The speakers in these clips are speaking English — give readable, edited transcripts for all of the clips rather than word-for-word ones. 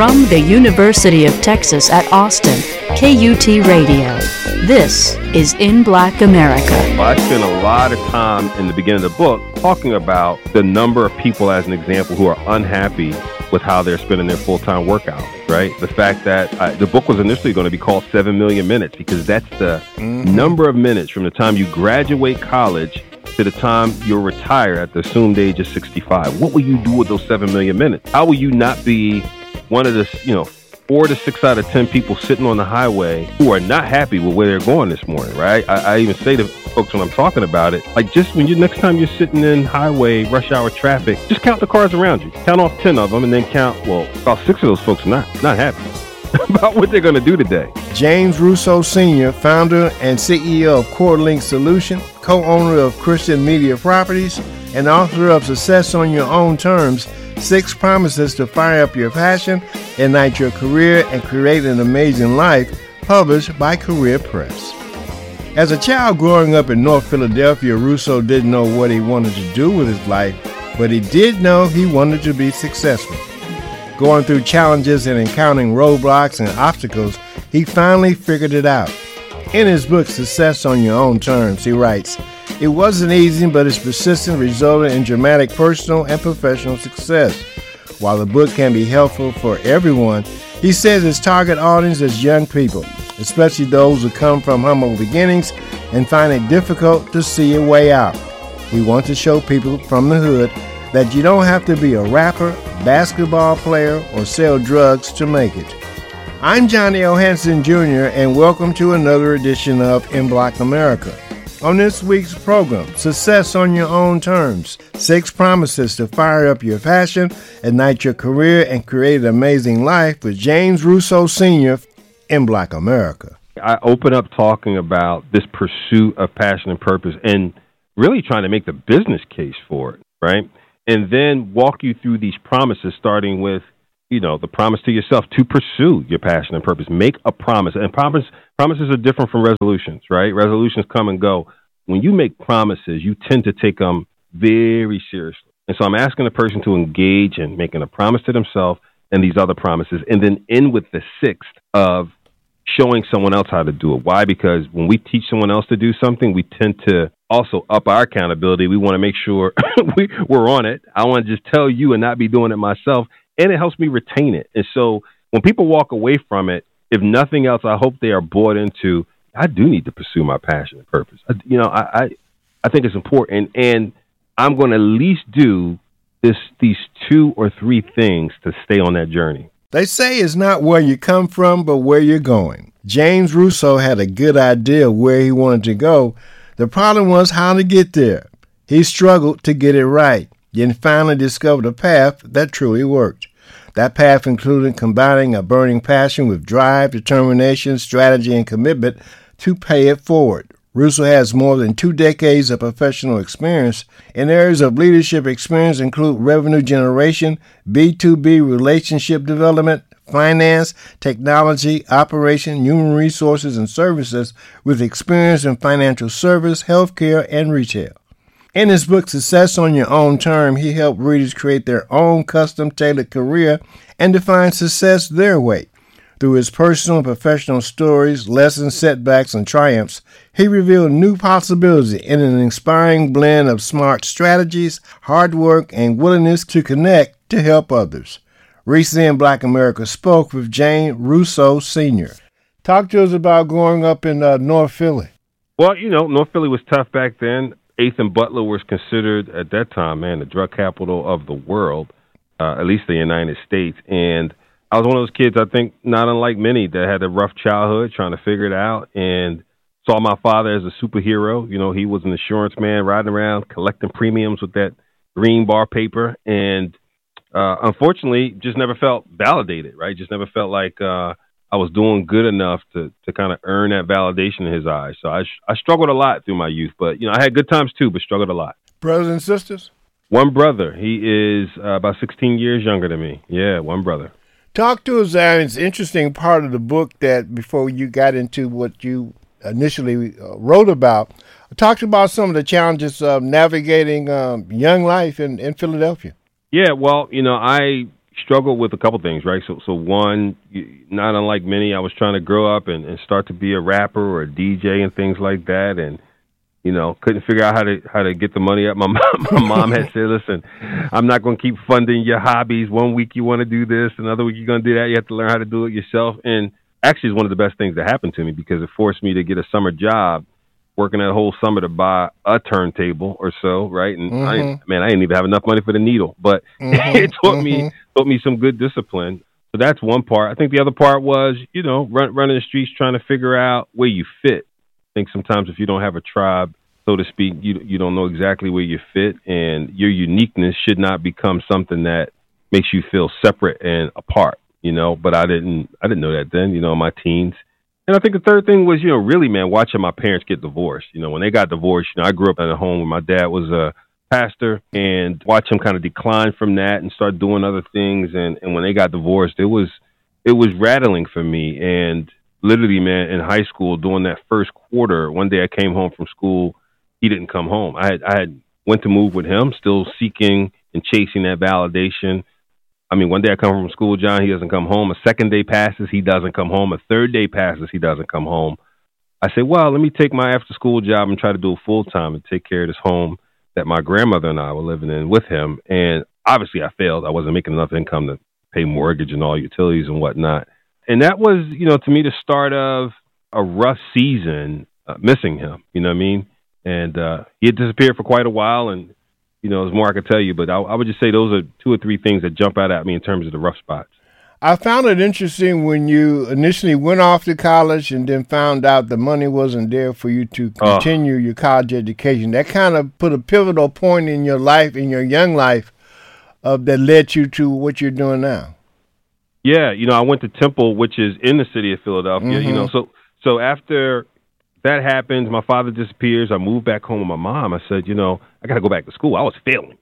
From the University of Texas at Austin, KUT Radio. This is In Black America. Well, I spent a lot of time in the beginning of the book talking about the number of people, as an example, who are unhappy with how they're spending their full-time work hours, right? The fact that the book was initially going to be called 7 Million Minutes, because that's the number of minutes from the time you graduate college to the time you'll retire at the assumed age of 65. What will you do with those 7 million minutes? How will you not be one of the, 4 to 6 out of 10 people sitting on the highway who are not happy with where they're going this morning, right? I even say to folks when I'm talking about it, like, just when next time you're sitting in highway rush hour traffic, just count the cars around you. Count off 10 of them and then count, about 6 of those folks are not happy about what they're going to do today. James Russo Sr., founder and CEO of CoreLink Solution, co-owner of Christian Media Properties, and author of Success on Your Own Terms, 6 Promises to Fire Up Your Passion, Ignite Your Career, and Create an Amazing Life, published by Career Press. As a child growing up in North Philadelphia, Russo didn't know what he wanted to do with his life, but he did know he wanted to be successful. Going through challenges and encountering roadblocks and obstacles, he finally figured it out. In his book, Success on Your Own Terms, he writes, "It wasn't easy, but his persistence resulted in dramatic personal and professional success. While the book can be helpful for everyone, he says his target audience is young people, especially those who come from humble beginnings and find it difficult to see a way out. We want to show people from the hood that you don't have to be a rapper, basketball player, or sell drugs to make it." I'm Johnny L. Hanson Jr., and welcome to another edition of In Black America. On this week's program, Success on Your Own Terms, 6 Promises to Fire Up Your Passion, Ignite Your Career, and Create an Amazing Life with James Russo Sr. in Black America. I open up talking about this pursuit of passion and purpose and really trying to make the business case for it, right? And then walk you through these promises, starting with, the promise to yourself to pursue your passion and purpose. Make a promise. And promises are different from resolutions, right? Resolutions come and go. When you make promises, you tend to take them very seriously. And so I'm asking the person to engage in making a promise to themselves and these other promises, and then end with the 6th of showing someone else how to do it. Why? Because when we teach someone else to do something, we tend to also up our accountability. We want to make sure we're on it. I want to just tell you and not be doing it myself. And it helps me retain it. And so when people walk away from it, if nothing else, I hope they are bought into, I do need to pursue my passion and purpose. I think it's important. And I'm going to at least do these 2 or 3 things to stay on that journey. They say it's not where you come from, but where you're going. James Russo had a good idea of where he wanted to go. The problem was how to get there. He struggled to get it right, then finally discovered a path that truly worked. That path included combining a burning passion with drive, determination, strategy, and commitment to pay it forward. Russo has more than 2 decades of professional experience, and areas of leadership experience include revenue generation, B2B relationship development, finance, technology, operation, human resources, and services, with experience in financial service, healthcare, and retail. In his book, Success on Your Own Term, he helped readers create their own custom-tailored career and define success their way. Through his personal and professional stories, lessons, setbacks, and triumphs, he revealed new possibilities in an inspiring blend of smart strategies, hard work, and willingness to connect to help others. Recently in Black America spoke with James Russo Sr. Talk to us about growing up in North Philly. Well, North Philly was tough back then. 8th and Butler was considered at that time, the drug capital of the world, at least the United States. And I was one of those kids, I think, not unlike many, that had a rough childhood trying to figure it out, and saw my father as a superhero. He was an insurance man riding around collecting premiums with that green bar paper, and unfortunately just never felt validated, right? Just never felt like I was doing good enough to kind of earn that validation in his eyes. So I struggled a lot through my youth, but, I had good times too, but struggled a lot. Brothers and sisters? One brother. He is about 16 years younger than me. Yeah, one brother. Talk to us, it's an interesting part of the book that before you got into what you initially wrote about, talked about some of the challenges of navigating young life in Philadelphia. Yeah, well, I struggled with a couple things, right? So one, not unlike many, I was trying to grow up and start to be a rapper or a DJ and things like that, and couldn't figure out how to get the money up. My mom had said, "Listen, I'm not going to keep funding your hobbies. One week you want to do this, another week you're going to do that. You have to learn how to do it yourself." And actually, it's one of the best things that happened to me because it forced me to get a summer job, working that whole summer to buy a turntable or so, right? And I didn't even have enough money for the needle, but it taught me some good discipline. So that's one part. I think the other part was, running the streets, trying to figure out where you fit. I think sometimes if you don't have a tribe, so to speak, you don't know exactly where you fit, and your uniqueness should not become something that makes you feel separate and apart. But I didn't know that then. In my teens. And I think the third thing was, really, man, watching my parents get divorced. When they got divorced, I grew up at a home where my dad was a pastor, and watch him kind of decline from that and start doing other things. And when they got divorced, it was rattling for me. And literally, man, in high school, during that first quarter, one day I came home from school, he didn't come home. I had went to move with him, still seeking and chasing that validation. I mean, one day I come from school, John, he doesn't come home. A second day passes, he doesn't come home. A third day passes, he doesn't come home. I said, well, let me take my after-school job and try to do it full-time and take care of this home that my grandmother and I were living in with him. And obviously I failed. I wasn't making enough income to pay mortgage and all utilities and whatnot. And that was, to me, the start of a rough season missing him, you know what I mean? And he had disappeared for quite a while, and there's more I could tell you, but I would just say those are two or three things that jump out at me in terms of the rough spots. I found it interesting when you initially went off to college and then found out the money wasn't there for you to continue your college education. That kind of put a pivotal point in your life, in your young life, that led you to what you're doing now. Yeah, I went to Temple, which is in the city of Philadelphia. So after that happens, my father disappears. I moved back home with my mom. I said, I got to go back to school. I was failing.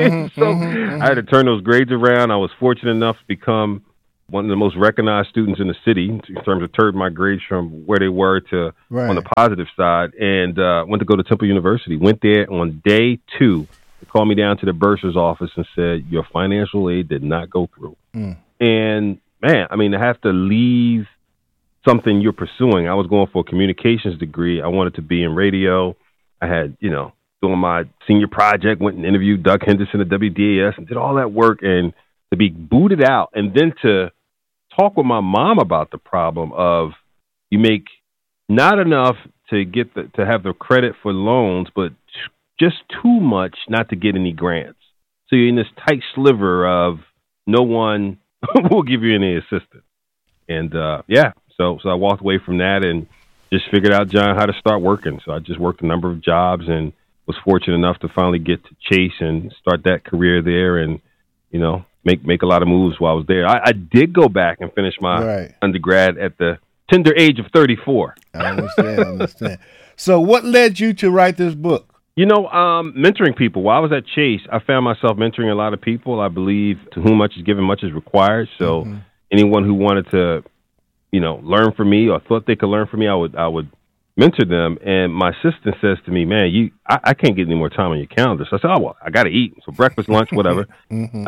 I had to turn those grades around. I was fortunate enough to become one of the most recognized students in the city in terms of turning my grades from where they were to on the positive side, and went to go to Temple University. Went there on day 2. They called me down to the bursar's office and said, your financial aid did not go through. And, man, to have to leave something you're pursuing. I was going for a communications degree. I wanted to be in radio. I had, doing my senior project, went and interviewed Doug Henderson at WDAS and did all that work, and to be booted out and then to talk with my mom about the problem of you make not enough to get to have the credit for loans, but just too much not to get any grants. So you're in this tight sliver of no one will give you any assistance. And, So I walked away from that and just figured out, John, how to start working. So I just worked a number of jobs and was fortunate enough to finally get to Chase and start that career there and, make a lot of moves while I was there. I did go back and finish my undergrad at the tender age of 34. I understand. So what led you to write this book? Mentoring people. While I was at Chase, I found myself mentoring a lot of people. I believe to whom much is given, much is required. So anyone who wanted to learn from me or thought they could learn from me, I would mentor them. And my assistant says to me, man, I can't get any more time on your calendar. So I said, I got to eat. So breakfast, lunch, whatever. And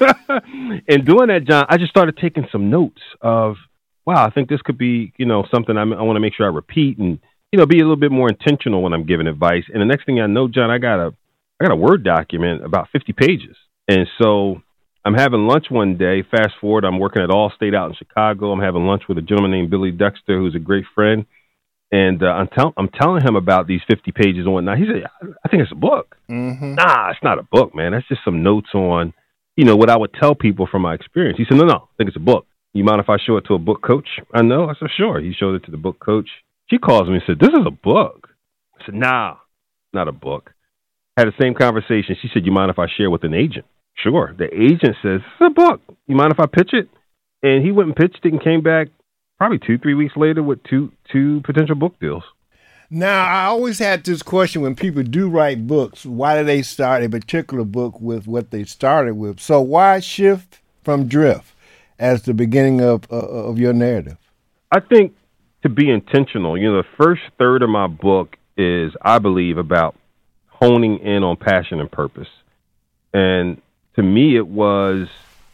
doing that, John, I just started taking some notes of, wow, I think this could be, something I want to make sure I repeat and, be a little bit more intentional when I'm giving advice. And the next thing I know, John, I got a Word document about 50 pages. And so I'm having lunch one day. Fast forward, I'm working at Allstate out in Chicago. I'm having lunch with a gentleman named Billy Dexter, who's a great friend. And I'm telling him about these 50 pages and whatnot. He said, I think it's a book. Nah, it's not a book, man. That's just some notes on, what I would tell people from my experience. He said, no, I think it's a book. You mind if I show it to a book coach I know? I said, sure. He showed it to the book coach. She calls me and said, this is a book. I said, nah, not a book. Had the same conversation. She said, you mind if I share with an agent? Sure. The agent says, it's a book. You mind if I pitch it? And he went and pitched it and came back probably 2-3 weeks later with two potential book deals. Now, I always had this question when people do write books, why do they start a particular book with what they started with? So why shift from Drift as the beginning of your narrative? I think to be intentional, the first third of my book is, I believe, about honing in on passion and purpose. And to me, it was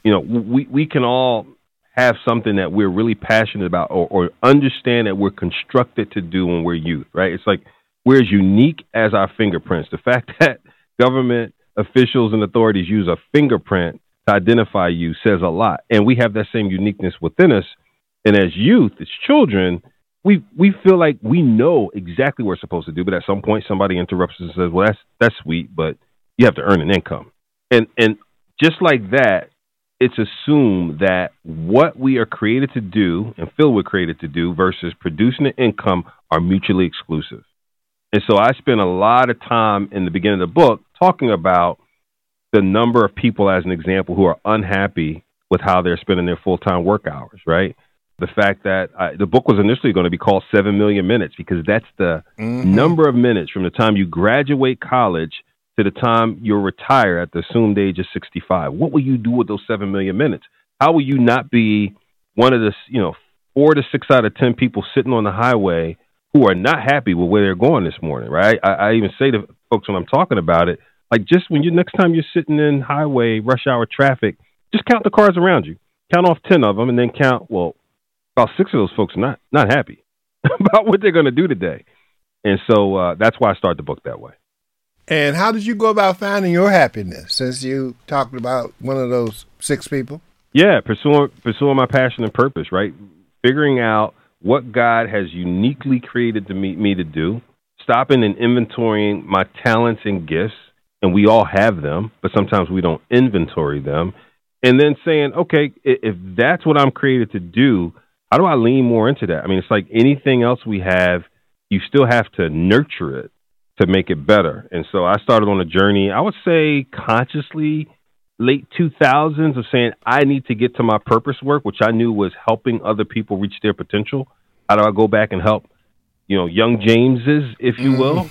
we can all have something that we're really passionate about or understand that we're constructed to do when we're youth, right? It's like we're as unique as our fingerprints. The fact that government officials and authorities use a fingerprint to identify you says a lot. And we have that same uniqueness within us. And as youth, as children, we feel like we know exactly what we're supposed to do. But at some point, somebody interrupts us and says, well, that's sweet, but you have to earn an income. And just like that, it's assumed that what we are created to do and feel we're created to do versus producing an income are mutually exclusive. And so I spent a lot of time in the beginning of the book talking about the number of people, as an example, who are unhappy with how they're spending their full-time work hours, right? The fact that the book was initially going to be called 7 Million Minutes because that's the number of minutes from the time you graduate college to the time you're retired at the assumed age of 65. What will you do with those 7 million minutes? How will you not be one of the 4 to 6 out of 10 people sitting on the highway who are not happy with where they're going this morning, right? I even say to folks when I'm talking about it, like just when next time you're sitting in highway rush hour traffic, just count the cars around you. Count off 10 of them and then count, well, about 6 of those folks are not happy about what they're going to do today. And so that's why I started the book that way. And how did you go about finding your happiness, since you talked about one of those 6 people? Yeah, pursuing my passion and purpose, right? Figuring out what God has uniquely created me to do, stopping and inventorying my talents and gifts, and we all have them, but sometimes we don't inventory them, and then saying, okay, if that's what I'm created to do, how do I lean more into that? I mean, it's like anything else we have, you still have to nurture it to make it better. And so I started on a journey, I would say consciously, late 2000s, of saying I need to get to my purpose work, which I knew was helping other people reach their potential. How do I go back and help, young Jameses, if you will,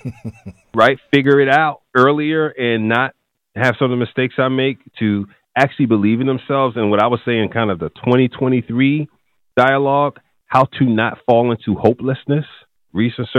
right? Figure it out earlier and not have some of the mistakes I make, to actually believe in themselves. And what I was saying, kind of the 2023 dialogue, how to not fall into hopelessness. Research